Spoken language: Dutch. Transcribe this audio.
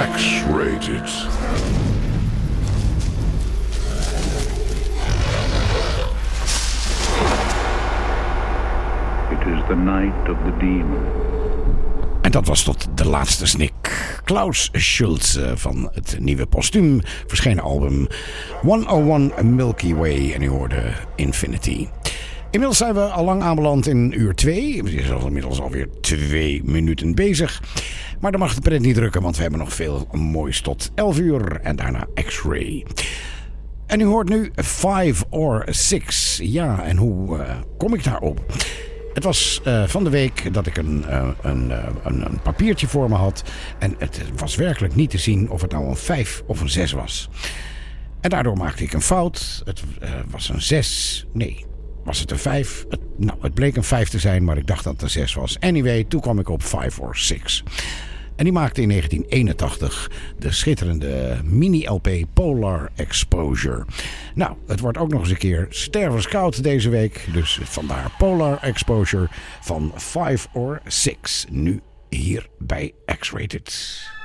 X-Rated. It is the night of the demon. En dat was tot de laatste snik. Klaus Schulze van het nieuwe postuum verschenen album 101 Milky Way. En u hoorde Infinity. Inmiddels zijn we al lang aanbeland in uur 2. We zijn inmiddels alweer 2 minuten bezig. Maar dan mag de pret niet drukken, want we hebben nog veel moois tot 11 uur. En daarna X-Ray. En u hoort nu 5 or 6. Ja, en hoe kom ik daarop? Het was van de week dat ik een papiertje voor me had. En het was werkelijk niet te zien of het nou een 5 of een 6 was. En daardoor maakte ik een fout. Het was een 6. Nee, was het een 5? Het bleek een 5 te zijn, maar ik dacht dat het een 6 was. Anyway, toen kwam ik op 5 or 6. En die maakte in 1981 de schitterende mini-LP Polar Exposure. Nou, het wordt ook nog eens een keer stervenskoud deze week. Dus vandaar Polar Exposure van 5 or 6. Nu hier bij X-Rated.